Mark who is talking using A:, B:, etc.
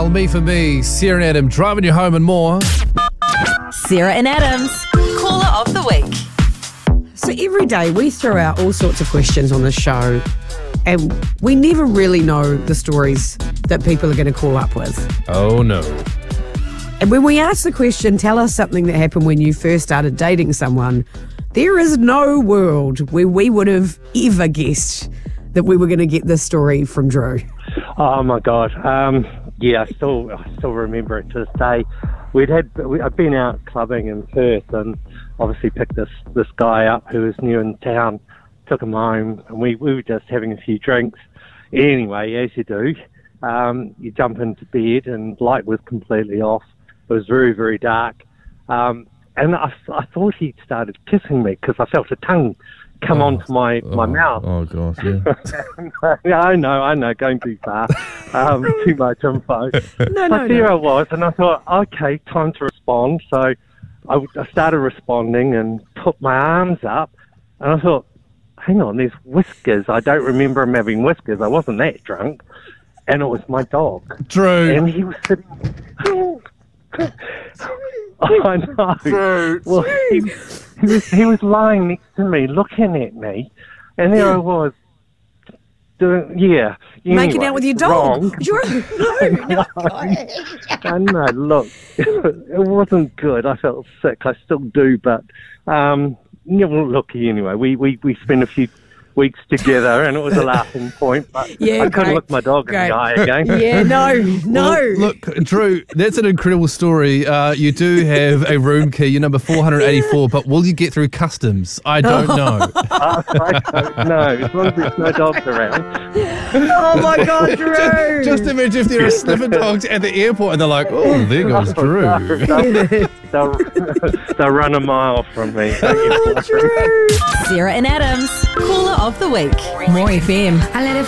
A: Well, me for me, Sarah and Adam driving you home and more.
B: Sarah and Adam's Caller of the Week.
C: So every day we throw out all sorts of questions on the show, and we never really know the stories that people are going to call up with.
A: Oh no.
C: And when we ask the question, tell us something that happened when you first started dating someone, there is no world where we would have ever guessed that we were going to get this story from Drew.
D: Oh my God. Yeah, I still remember it to this day. I'd been out clubbing in Perth and obviously picked this guy up who was new in town, took him home, and we were just having a few drinks. Anyway, as you do, you jump into bed and light was completely off. It was very, very dark. And I thought he'd started kissing me because I felt a tongue come onto my mouth.
A: Oh, gosh, yeah.
D: I know, going too far. Too much info.
C: No.
D: There I was, and I thought, okay, time to respond. So I started responding and put my arms up, and I thought, hang on, there's whiskers. I don't remember him having whiskers. I wasn't that drunk. And it was my dog.
A: Drew.
D: And he was sitting... I know.
A: Drew.
D: Well, he was lying next to me, looking at me, and there I was, doing,
C: making out with your dog.
D: Wrong. No, look, it wasn't good. I felt sick. I still do, but lucky anyway. We spent a few weeks together, and it was a laughing point. But I couldn't look my dog in the eye again.
C: Yeah, no.
A: Well, look, Drew, that's an incredible story. You do have a room key. You're number 484, but will you get through customs? I don't know.
D: I don't know. As long as there's no dogs around.
C: Oh my God, Drew!
A: Just imagine if there are sniffing dogs at the airport and they're like, oh, there goes Drew.
D: They'll run a mile from me.
C: Drew!
B: Sarah and Adam's Caller of the Week. More FM.